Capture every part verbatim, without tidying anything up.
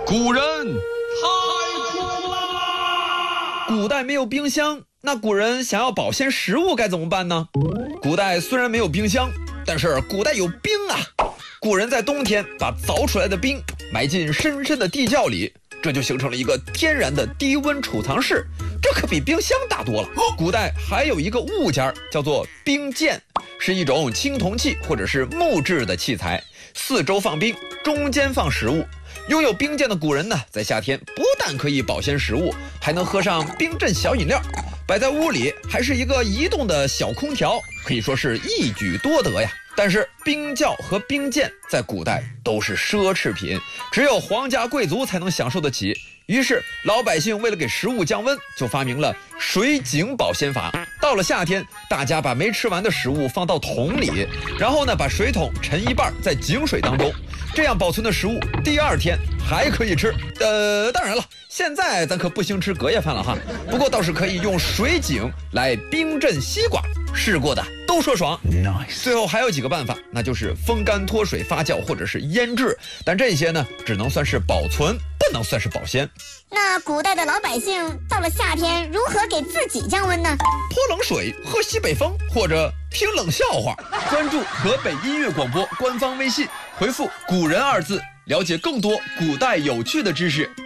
古人太苦了。 古代没有冰箱，那古人想要保鲜食物该怎么办呢？古代虽然没有冰箱，但是古代有冰啊。古人在冬天把凿出来的冰埋进深深的地窖里，这就形成了一个天然的低温储藏室，这可比冰箱大多了。古代还有一个物件叫做冰鉴，是一种青铜器或者是木质的器材，四周放冰，中间放食物。拥有冰鉴的古人呢，在夏天不但可以保鲜食物，还能喝上冰镇小饮料，摆在屋里还是一个移动的小空调，可以说是一举多得呀。但是冰窖和冰鉴在古代都是奢侈品，只有皇家贵族才能享受得起。于是老百姓为了给食物降温，就发明了水井保鲜法。到了夏天，大家把没吃完的食物放到桶里，然后呢把水桶沉一半在井水当中，这样保存的食物第二天还可以吃。呃，当然了，现在咱可不兴吃隔夜饭了哈，不过倒是可以用水井来冰镇西瓜，试过的都说爽。 Nice。 最后还有几个办法，那就是风干、脱水、发酵或者是腌制，但这些呢只能算是保存，不能算是保鲜。 那古代的老百姓到了夏天如何给自己降温呢？ 泼冷水、喝西北风，或者听冷笑话。关注河北音乐广播官方微信，回复“古人”二字，了解更多古代有趣的知识。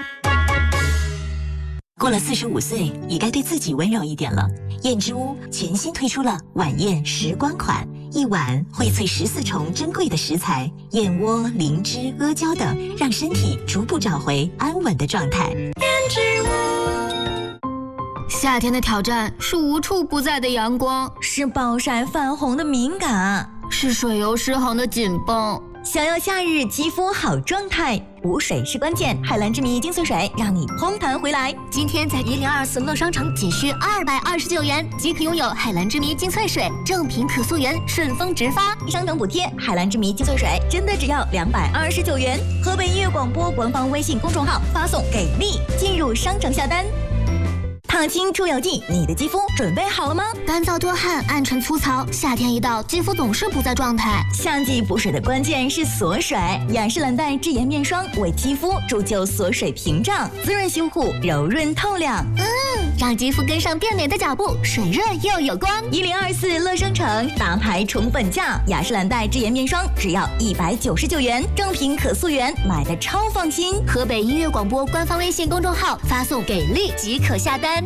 过了四十五岁，也该对自己温柔一点了。燕之屋全新推出了晚宴时光款，一碗荟萃十四重珍贵的食材，燕窝、灵芝、阿胶等，让身体逐步找回安稳的状态。燕之屋。 夏天的挑战是无处不在的阳光， 是暴晒泛红的敏感， 是水油失衡的紧绷。 想要夏日肌肤好状态，补水是关键。海蓝之谜精粹水让你烘弹回来。 今天在一零二四乐商城仅需二百二十九元即可拥有海蓝之谜精粹水，正品可溯源，顺丰直发， 商城补贴。海蓝之谜精粹水真的只要两百二十九元。河北音乐广播官方微信公众号发送给力，进入商城下单。烫青出油剂，你的肌肤准备好了吗？ 干燥多汗、暗沉粗糙，夏天一到，肌肤总是不在状态。 夏季补水的关键是锁水，雅诗兰黛智妍面霜为肌肤铸就锁水屏障，滋润修护，柔润透亮。 嗯，让肌肤跟上变美的脚步，水润又有光。 一零二四乐商城大牌宠本价，雅诗兰黛智妍面霜只要一百九十九元，正品可溯源，买的超放心。 河北音乐广播官方微信公众号发送给力即可下单。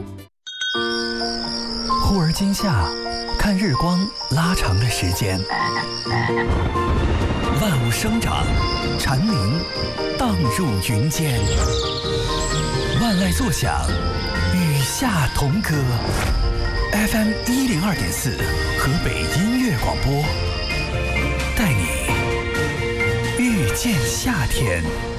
忽而今夏，看日光拉长了时间，万物生长，蝉鸣荡入云间，万籁作响，与夏同歌。F M 一零二点四，河北音乐广播，带你遇见夏天。